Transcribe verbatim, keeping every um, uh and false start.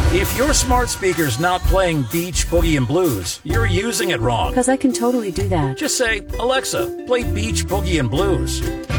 If your smart speaker's not playing Beach Boogie and Blues, you're using it wrong. Because I can totally do that. Just say, Alexa, play Beach Boogie and Blues.